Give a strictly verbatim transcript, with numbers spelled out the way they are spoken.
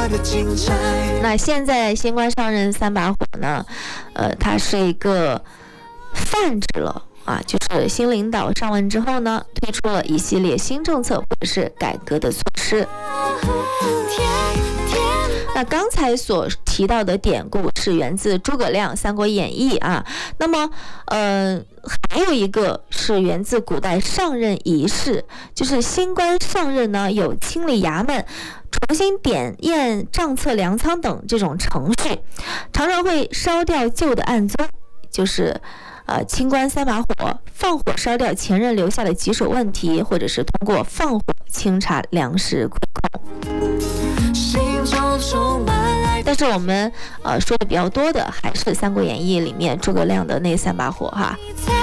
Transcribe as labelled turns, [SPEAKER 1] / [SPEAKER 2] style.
[SPEAKER 1] 那现在新官上任三把火呢，呃，它是一个泛指了啊，就是新领导上任之后呢，推出了一系列新政策或者是改革的措施。那刚才所提到的典故是源自诸葛亮《三国演义》啊，那么呃还有一个是源自古代上任仪式，就是新官上任呢有清理衙门、重新点验账册粮仓等这种程序，常常会烧掉旧的案宗，就是呃清官三把火，放火烧掉前任留下的棘手问题，或者是通过放火清查粮食亏空。但是我们呃说的比较多的还是《三国演义》里面诸葛亮的那三把火哈。